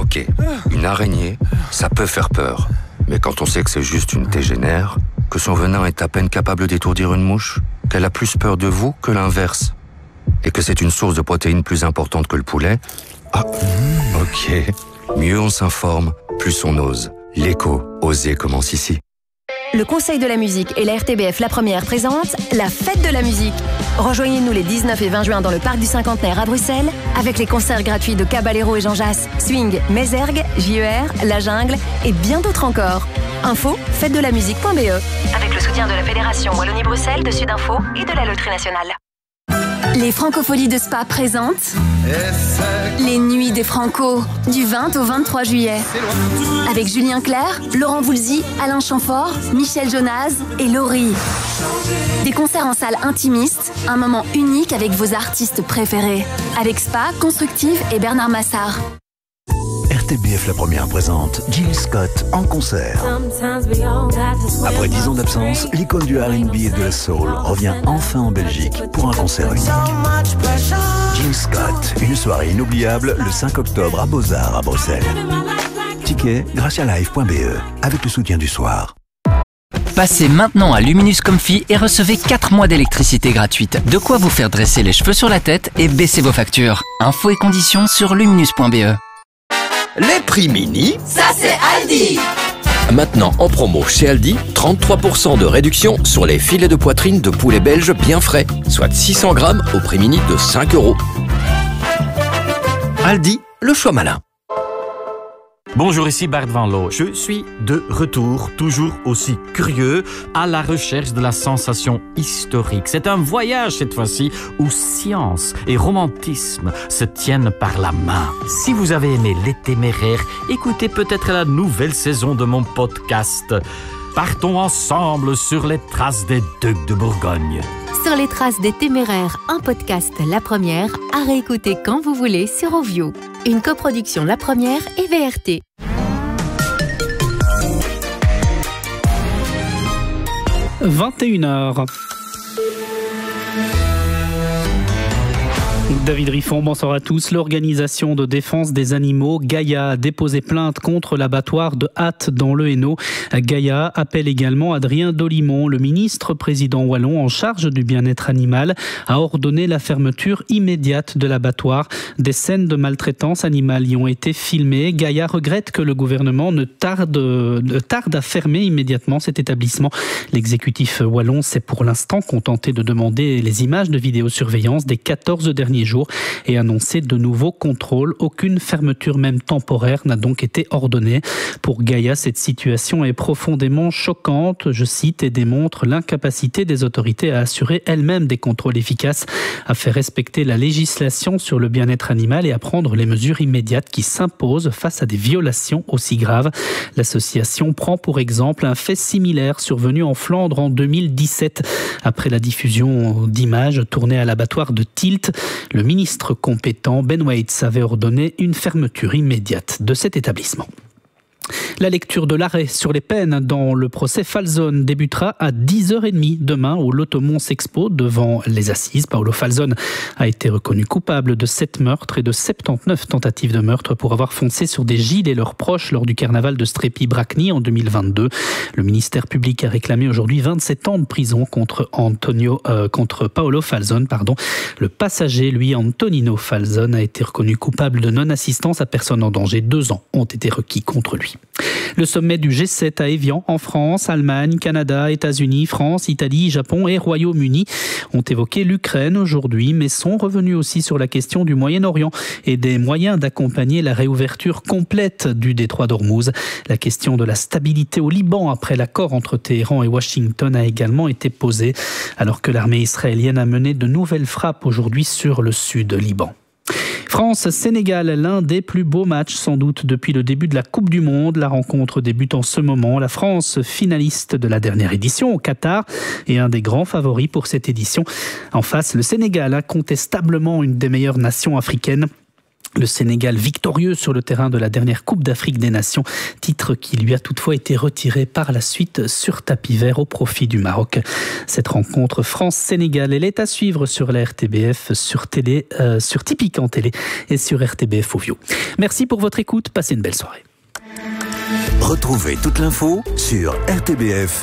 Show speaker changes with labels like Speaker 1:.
Speaker 1: Ok, une araignée, ça peut faire peur. Mais quand on sait que c'est juste une tégénère, que son venin est à peine capable d'étourdir une mouche, qu'elle a plus peur de vous que l'inverse, et que c'est une source de protéines plus importante que le poulet, ok. Mieux on s'informe, plus on ose. L'écho, oser commence ici.
Speaker 2: Le Conseil de la musique et la RTBF La Première présentent la Fête de la musique. Rejoignez-nous les 19 et 20 juin dans le Parc du Cinquantenaire à Bruxelles avec les concerts gratuits de Caballero et Jean Jass, Swing, Mézergue, JER, La Jungle et bien d'autres encore. Info, fêtedelamusique.be avec le soutien de la Fédération Wallonie-Bruxelles, de Sudinfo et de la Loterie Nationale. Les Francopholies de Spa présentent les Nuits des Franco du 20 au 23 juillet avec Julien Clerc, Laurent Voulzy, Alain Chamfort, Michel Jonas et Laurie. Des concerts en salle intimiste, un moment unique avec vos artistes préférés avec Spa, Constructive et Bernard Massard.
Speaker 3: RTBF La Première présente Jill Scott en concert. Après 10 ans d'absence, l'icône du R&B et de la soul revient enfin en Belgique pour un concert unique. Jill Scott, une soirée inoubliable le 5 octobre à Beaux-Arts à Bruxelles. Ticket gracialive.be avec le soutien du soir.
Speaker 4: Passez maintenant à Luminus Comfy et recevez 4 mois d'électricité gratuite. De quoi vous faire dresser les cheveux sur la tête et baisser vos factures. Infos et conditions sur luminus.be.
Speaker 5: Les prix mini,
Speaker 6: ça c'est Aldi.
Speaker 5: Maintenant en promo chez Aldi, 33% de réduction sur les filets de poitrine de poulet belge bien frais, soit 600 grammes au prix mini de 5 €. Aldi, le choix malin.
Speaker 7: Bonjour, ici Bart Van Loo. Je suis de retour, toujours aussi curieux, à la recherche de la sensation historique. C'est un voyage cette fois-ci où science et romantisme se tiennent par la main. Si vous avez aimé Les Téméraires, écoutez peut-être la nouvelle saison de mon podcast. Partons ensemble sur les traces des Ducs de Bourgogne.
Speaker 8: Sur les traces des Téméraires, un podcast La Première, à réécouter quand vous voulez sur Ovio. Une coproduction La Première et VRT. «
Speaker 9: 21h. David Riffon, bonsoir à tous. L'organisation de défense des animaux Gaïa a déposé plainte contre l'abattoir de Hatt dans le Hainaut. Gaïa appelle également Adrien Dolimon, le ministre président wallon en charge du bien-être animal, à ordonner la fermeture immédiate de l'abattoir. Des scènes de maltraitance animale y ont été filmées. Gaïa regrette que le gouvernement ne tarde à fermer immédiatement cet établissement. L'exécutif wallon s'est pour l'instant contenté de demander les images de vidéosurveillance des 14 derniers jours et annoncer de nouveaux contrôles. Aucune fermeture, même temporaire, n'a donc été ordonnée. Pour Gaïa, cette situation est profondément choquante, je cite, et démontre l'incapacité des autorités à assurer elles-mêmes des contrôles efficaces, à faire respecter la législation sur le bien-être animal et à prendre les mesures immédiates qui s'imposent face à des violations aussi graves. L'association prend pour exemple un fait similaire survenu en Flandre en 2017. Après la diffusion d'images tournées à l'abattoir de Tielt, le ministre compétent, Ben Waits, avait ordonné une fermeture immédiate de cet établissement. La lecture de l'arrêt sur les peines dans le procès Falzone débutera à 10h30 demain au Lotomons Expo devant les assises. Paolo Falzone a été reconnu coupable de 7 meurtres et de 79 tentatives de meurtre pour avoir foncé sur des gilets et leurs proches lors du carnaval de Strepi-Bracni en 2022. Le ministère public a réclamé aujourd'hui 27 ans de prison contre Paolo Falzone. Le passager, lui, Antonino Falzone, a été reconnu coupable de non-assistance à personne en danger. 2 ans ont été requis contre lui. Le sommet du G7 à Évian, en France, Allemagne, Canada, États-Unis, France, Italie, Japon et Royaume-Uni ont évoqué l'Ukraine aujourd'hui, mais sont revenus aussi sur la question du Moyen-Orient et des moyens d'accompagner la réouverture complète du détroit d'Ormuz. La question de la stabilité au Liban après l'accord entre Téhéran et Washington a également été posée, alors que l'armée israélienne a mené de nouvelles frappes aujourd'hui sur le sud Liban. France-Sénégal, l'un des plus beaux matchs sans doute depuis le début de la Coupe du Monde. La rencontre débute en ce moment. La France, finaliste de la dernière édition au Qatar, est un des grands favoris pour cette édition. En face, le Sénégal, incontestablement une des meilleures nations africaines. Le Sénégal victorieux sur le terrain de la dernière Coupe d'Afrique des Nations, titre qui lui a toutefois été retiré par la suite sur tapis vert au profit du Maroc. Cette rencontre France-Sénégal, elle est à suivre sur la RTBF, sur Tipeee en télé et sur RTBF Ovio. Merci pour votre écoute, passez une belle soirée.
Speaker 3: Retrouvez toute l'info sur rtbf.fr.